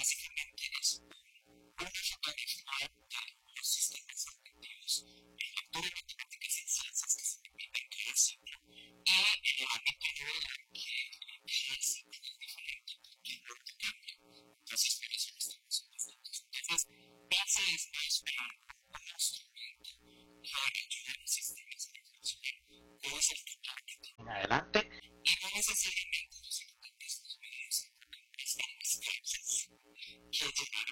básicamente es una forma de explorar los sistemas afectivos en lectura de matemáticas y ciencias que significa que es simple y el ámbito revelar que es simple es diferente que no lo cambia. Entonces, por eso lo estamos distintos. Entonces, piensa es más un instrumento que ayuda a los sistemas a funcionar. ¿Cuál es el tema que tienen adelante? Y no necesariamente los elementos los medios importantes en las causas que llevaron